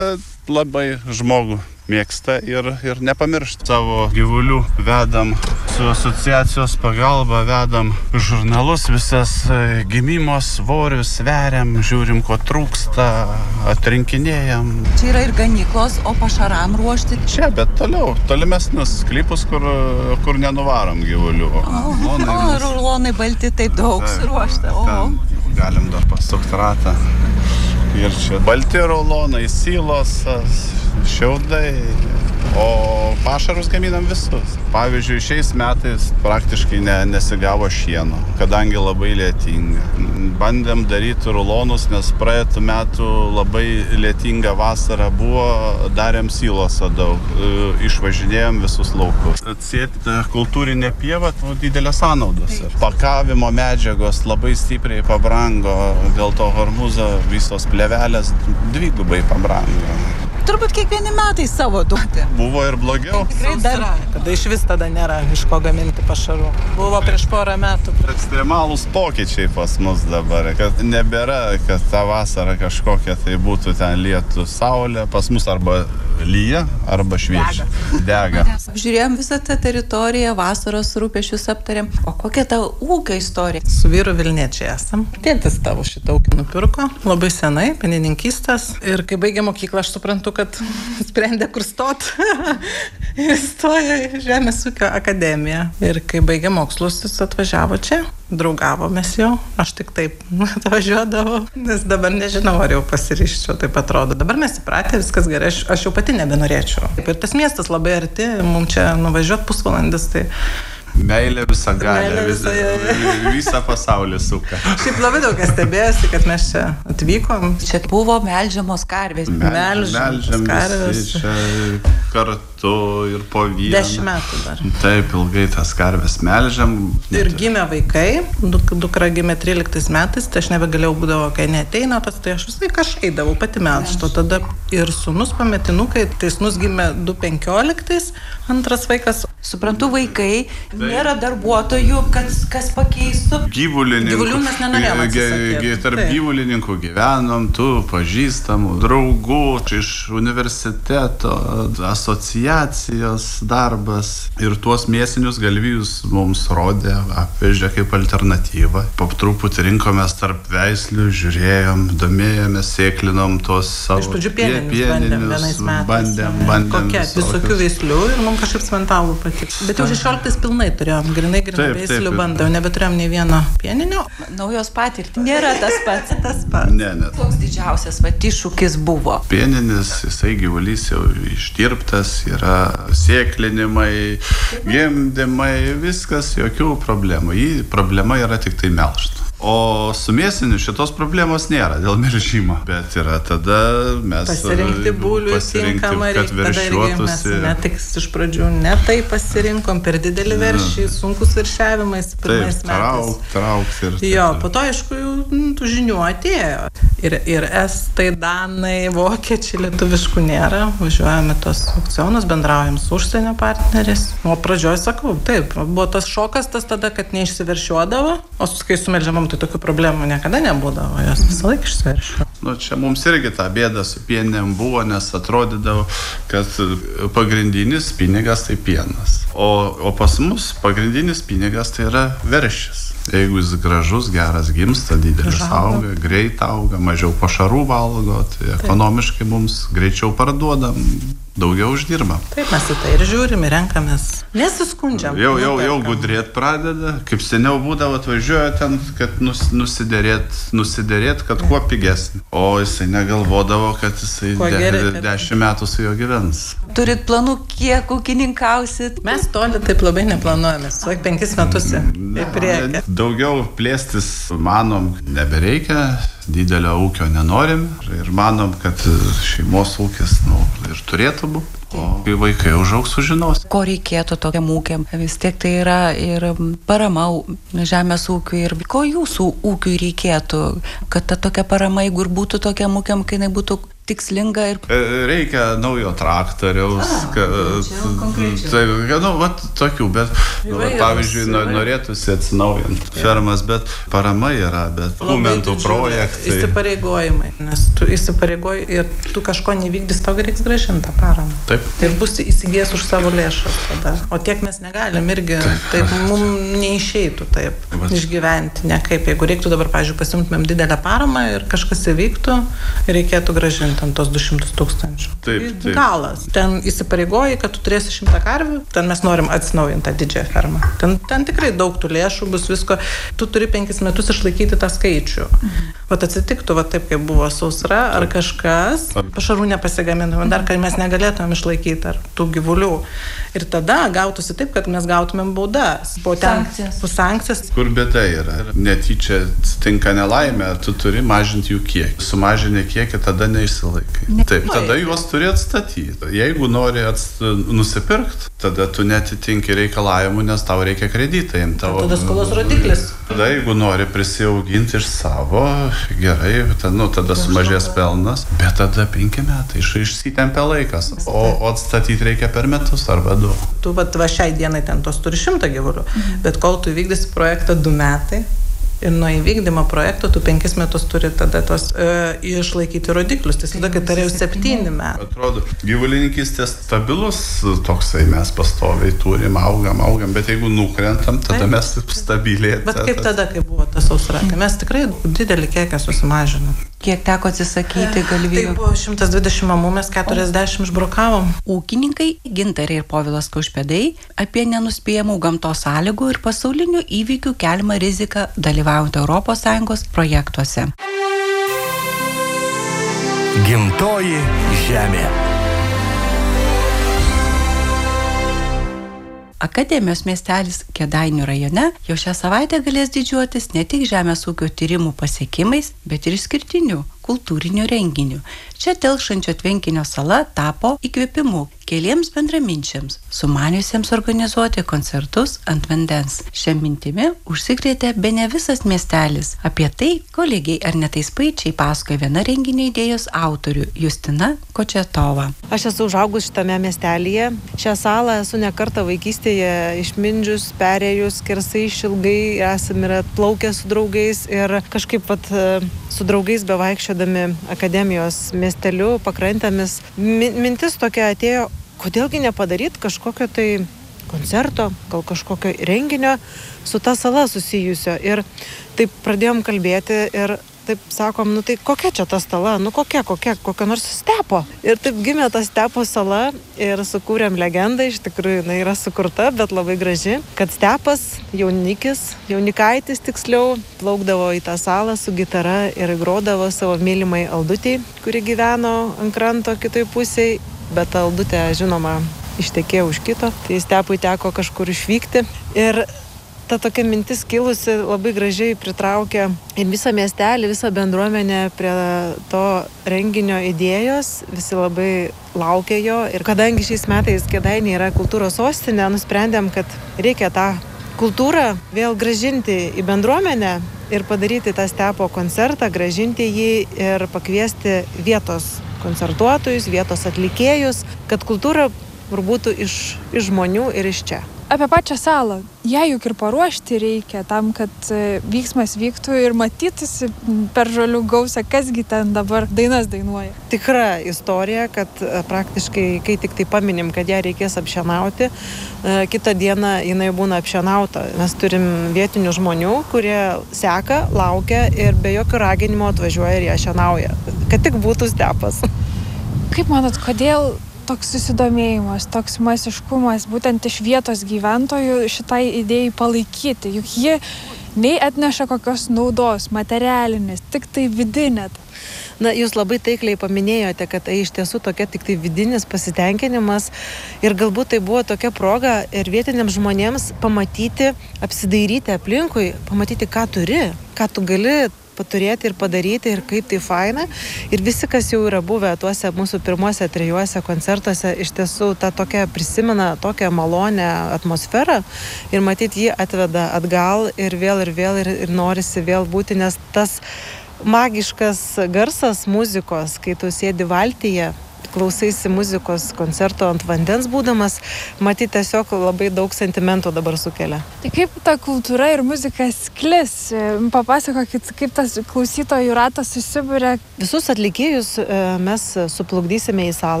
Labai žmogų mėgsta ir nepamiršti savo gyvulių. Vedam su asociacijos pagalba, vedam žurnalus, visas gimimo svorius, sveriam, žiūrim, ko trūksta, atrinkinėjam. Čia yra ir ganyklos, o pašaram ruošti? Čia, bet tolimesnius sklypus, kur nenuvarom gyvulių. Rulonai balti, taip daug suruošta. Galim dar pasukti ratą. Ir čia balti rulonai, silosas, šiaudai, o pašarus gaminam visus. Pavyzdžiui, šiais metais praktiškai nesigavo šieno, kadangi labai lietinga. Bandėm daryti rulonus, nes praeitų metų labai lietinga vasara buvo, darėm silosą daug, išvažinėjom visus laukus. Atsėti kultūrinė pieva, didelės sąnaudos. Pakavimo medžiagos labai stipriai pabrango, dėl to hormuzo visos plėvelės dvigubai pabrango. Turbūt kiekvieni metai savo duoti. Buvo ir blogiau. Tikrai dar, kada iš vis tada nėra iš ko gaminti pašarų. Buvo prieš porą metų. Ekstremalūs pokyčiai pas mus dabar, kad nebėra, kad ta vasara kažkokia tai būtų ten lietų saulė, pas mus arba lyja, arba šviečia. Dega. Žiūrėjom visą tą teritoriją, vasaros rūpesčius aptarėm. O kokia ta ūkio istorija? Su vyru Vilniečiai esam. Tėtis tavo šitą ūkį nupirko labai senai, pienininkystės. Ir kai baigė mokyklą, aš suprantu, kad sprendė kur stot. Ir stojo į Žemės ūkio akademiją. Ir kai baigė mokslus, jis atvažiavo čia. Draugavomės jau, aš tik taip atvažiuodavau, nes dabar nežinau, ar jau pasiryščiau, taip atrodo. Dabar mes įpratę, viskas gerai, aš jau pati nebenorėčiau. Ir tas miestas labai arti, mums čia nuvažiuot pusvalandis, tai... Meilė visą galę, visą pasaulį suka. Šiaip labai daug kas stebėjosi, kad mes čia atvykom. Čia buvo melžiamos karvės. Melžiamos karvės. Čia kartu ir po vieną. 10 metų dar. Taip, ilgai tas karvės melžiam. Ir gimė vaikai, dukra gimė 13 metais, tai aš nebegalėjau būdavo, kai neateina, tai aš visai kažkaip eidavau pati melžto. Tada ir sūnus pametinukai, tai sūnus gimė 2015, antras vaikas. Suprantu, vaikai, nėra darbuotojų, kas pakeistų. Gyvulių mes nenorėjom atsisakyti. Tarp gyvulininkų gyvenom, tu pažįstamų, draugų, iš universiteto, asociacijos darbas. Ir tuos mėsinius galvijus mums rodė, apvežė kaip alternatyvą. Po truputį rinkomės tarp veislių, žiūrėjom, domėjomės, sėklinom tuos savo... Iš pradžių pieninius bandėm. Kokia? Visokių veislių ir mums kažkaip smentalų patiko. Bet jau 16 pilnai turėjom, grinai veislių bandau, nebeturėjom nei vieno pieninio. Naujos patirtį nėra tas pats. Ne. Koks didžiausias iššūkis buvo? Pieninis, jisai gyvulys jau išdirbtas, yra sėklinimai, gimdymai, viskas, jokių problemų. Problema yra tik tai melžt. O su mėsiniu šitos problemos nėra dėl melžimo, bet yra tada mes pasirinkti būlių tinkamą reikia, tada irgi mes tik iš pradžių netai pasirinkom, per didelį veršį, sunkus veršiavimais pirmais metais. Traukt ir... Jo, po to, aišku, jau tų žinių atėjo. Ir estai, danai, vokiečiai, lietuviškų nėra. Važiuojame tos aukcionus, bendraujam su užsienio partneriais. O pradžioj sakau, taip, buvo tas šokas tas tada, kad neišsiveršiuodavo, o kai sumelžiamam, tai tokių problemų niekada nebūdavo, jos visą laiką išsiveršio. Čia mums irgi ta bėda su pienėm buvo, nes atrodydavo, kad pagrindinis pinigas tai pienas. O pas mus pagrindinis pinigas tai yra veršis. Jeigu jis gražus, geras gimsta, didelis auga, greit auga, mažiau pašarų valgo, tai ekonomiškai mums greičiau parduodam, daugiau uždirbam. Taip, mes į tai ir žiūrim, ir renkamės. Nesiskundžiam. Jau gudrėt pradeda. Kaip seniau būdavo, atvažiuoja ten, kad nusiderėt, kad kuo pigesnį. O jisai negalvodavo, kad jisai 10 metų su juo gyvens. Turit planų, kiek ūkininkausit? Mes toli taip labai neplanuojame. Su 5 metus į priekį. Daugiau plėstis, manom, nebereikia. Didelio ūkio nenorim. Ir manom, kad šeimos ūkis ir turėtų būti. O kai vaikai užaugs, sužinos. Ko reikėtų tokiam ūkiam? Vis tiek tai yra ir parama žemės ūkiui. Ir ko jūsų ūkiui reikėtų, kad ta tokia parama, jeigu ir būtų tokiam ūkiam, kai jinai būtų tikslinga ir... Reikia naujo traktoriaus. Tokių, bet pavyzdžiui, norėtųsi atsinaujinti fermas, bet parama yra, bet dokumentų projektai įsipareigojimai, nes tu įsipareigoji ir tu kažko nevykdys, tau reiks grąžinti tą paramą. Taip. Ir bus įsigijęs už savo lėšas tada. O tiek mes negalim irgi, taip mums neišeitų taip išgyventi, ne kaip. Jeigu reiktų dabar, pavyzdžiui, pasimtumėm didelę paramą ir kažkas įvyktų, reikėtų grąžinti ant tos 200 000. Taip. Galas. Ten įsipareigoji, kad tu turėsi 100 karvių, ten mes norim atsinaujinti tą didžiąją fermą. Ten tikrai daug tų lėšų bus visko. Tu turi 5 metus išlaikyti tą skaičių. Vat atsitiktų, va taip kaip buvo sausra, ar kažkas, pašarų nepasigamintumėm, dar kad mes negalėtumėm išlaikyti ar tų gyvulių. Ir tada gautųsi taip, kad mes gautumėm baudas. Po sankcijas. Kur bėda yra? Netyčia atsitinka nelaimė, tu turi mažinti jų kiekį. Sumažinę kiekį, tada neišsilaikai. Taip, tada juos turi atstatyti. Jeigu nori nusipirkti, tada tu netitinki reikalavimų, nes tau reikia kreditą. Tada skolos rodiklis. Tada jeigu nori prisiauginti iš savo, gerai, tada sumažės pelnas, bet tada 5 metai išsitempia laikas, o atstatyti reikia per metus arba 2. Tu va šiai dienai ten tos turi 100 gyvulių, bet kol tu vykdysi projektą 2 metai, ir nuo įvykdymo projekto tu 5 metus turi tada tos išlaikyti rodiklius. Tai tada, kai turėjau 7 metų. Atrodo, gyvulininkystės stabilus toksai mes pastoviai turim, augam, bet jeigu nukrentam, tada mes stabiliai. Bet kaip tada, kai buvo ta sausra? Tai mes tikrai didelį kiekį susimažinom. Kiek teko atsisakyti galvijų? Tai buvo 120 mamų, mes 40 išbrokavom. Ūkininkai Gintarė ir Povilas Kaušpėdai apie nenuspėjamų gamtos sąlygų ir pasaulinių įvykių keliamą riziką dalyvaujant ES projektuose. Gimtoji žemė. Akademijos miestelis Kėdainių rajone jau šią savaitę galės didžiuotis ne tik žemės ūkio tyrimų pasiekimais, bet ir išskirtinių kultūrinių renginių. Čia telkšančio tvenkinio sala tapo įkvėpimu keliems bendraminčiams, sumaniusiems organizuoti koncertus ant vandens. Šią mintimį užsikrėtė bene visas miestelis. Apie tai kolegiai Arnetai Spaičiai pasakoja viena renginio idėjos autorių Justina Kočetova. Aš esu užaugus šitame miestelyje. Šią salą esu ne kartą vaikystėje išmindžius, perėjus, skersai išilgai, esame ir atplaukę su draugais ir kažkaip su draugais bevaikščiodami akademijos miesteliu, pakrantėmis. Mintis tokia atėjo, kodėlgi nepadaryti kažkokio tai koncerto, gal kažkokio renginio su ta sala susijusio. Ir taip pradėjom kalbėti ir taip sakom, tai kokia čia ta sala, kokia nors stepo. Ir taip gimė ta stepo sala ir sukūrėm legendą, iš tikrųjų jinai yra sukurta, bet labai graži, kad stepas, jaunikaitis tiksliau, plaukdavo į tą salą su gitara ir grodavo savo mylimai Aldutei, kuri gyveno ant kranto kitoj pusėje, bet Aldutė, žinoma, ištekėjo už kito, tai stepui teko kažkur išvykti. Ir ta tokia mintis kilusi labai gražiai pritraukė ir visą miestelį, visą bendruomenę prie to renginio idėjos. Visi labai laukė jo ir kadangi šiais metais Kėdainiai yra kultūros sostinė, nusprendėm, kad reikia tą kultūrą vėl grąžinti į bendruomenę ir padaryti tą stepo koncertą, grąžinti jį ir pakviesti vietos koncertuotojus, vietos atlikėjus, kad kultūra būtų iš žmonių ir iš čia. Apie pačią salą. Ją juk ir paruošti reikia tam, kad vyksmas vyktų ir matytųsi per žolių gausą, kasgi ten dabar dainas dainuoja. Tikra istorija, kad praktiškai, kai tik tai paminim, kad ją reikės apšienauti, kitą dieną jinai būna apšienauta. Mes turim vietinių žmonių, kurie seka, laukia ir be jokio raginimo atvažiuoja ir ją šienauja. Kad tik būtų stepas. Kaip manot, kodėl toks susidomėjimas, toks masiškumas būtent iš vietos gyventojų šitai idėjai palaikyti? Juk ji nei atneša kokios naudos materialinės, tik tai vidinė. Na, jūs labai taikliai paminėjote, kad tai iš tiesų tokia tik tai vidinis pasitenkinimas ir galbūt tai buvo tokia proga ir vietiniams žmonėms pamatyti, apsidairyti aplinkui, pamatyti, ką turi, ką tu gali turėti ir padaryti ir kaip tai faina. Ir visi, kas jau yra buvę tuose mūsų pirmuose 3 koncertuose, iš tiesų tą tokią prisimena tokią malonę atmosferą ir matyti jį atveda atgal ir norisi vėl būti, nes tas magiškas garsas muzikos, kai tu sėdi valtyje klausaisi muzikos koncerto ant vandens būdamas, matyti tiesiog labai daug sentimentų dabar sukelia. Tai kaip ta kultūra ir muzika sklis? Papasakokit, kaip tas klausytojų ratas susibūrė. Visus atlikėjus mes suplukdysime į salą.